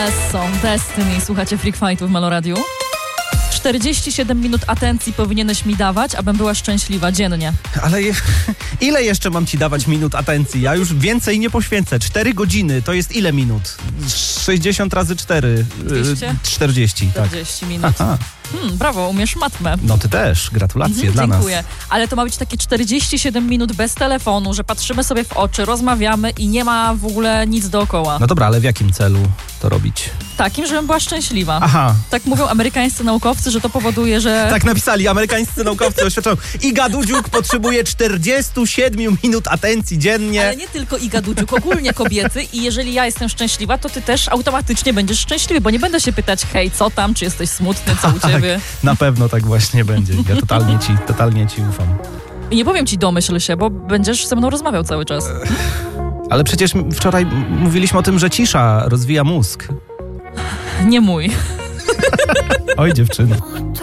Alesso, Destiny. Słuchacie Freak Fightu w Meloradiu. 47 minut atencji powinieneś mi dawać, abym była szczęśliwa dziennie. Ale ile jeszcze mam ci dawać minut atencji? Ja już więcej nie poświęcę. 4 godziny to jest ile minut? 60 razy 4. 200? 40, tak. 40 minut. Aha. Brawo, umiesz matmę. No ty też, gratulacje dla nas. Dziękuję. Ale to ma być takie 47 minut bez telefonu, że patrzymy sobie w oczy, rozmawiamy i nie ma w ogóle nic dookoła. No dobra, ale w jakim celu to robić? Takim, żebym była szczęśliwa. Aha. Tak mówią amerykańscy naukowcy, że to powoduje, że... Tak napisali amerykańscy naukowcy, oświadczą. Iga Dudziuk potrzebuje 47 minut atencji dziennie. Ale nie tylko Iga Dudziuk, ogólnie kobiety i jeżeli ja jestem szczęśliwa, to ty też automatycznie będziesz szczęśliwy, bo nie będę się pytać, hej, co tam, czy jesteś smutny, co u ciebie. Na pewno tak właśnie będzie. Ja totalnie ci ufam. I nie powiem ci domyśl się, bo będziesz ze mną rozmawiał cały czas. Ale przecież wczoraj mówiliśmy o tym, że cisza rozwija mózg. Nie mój. Oj, dziewczyno.